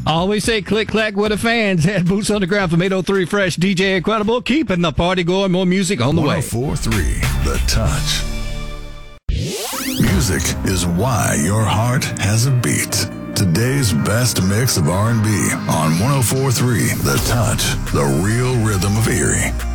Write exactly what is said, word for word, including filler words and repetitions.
Always say click clack with the fans. Had Boots on the Ground from eight oh three Fresh. D J Incredible, keeping the party going. More music on the way. one oh four point three The Touch. Music is why your heart has a beat. Today's best mix of R and B on one oh four point three The Touch, the real rhythm of Erie.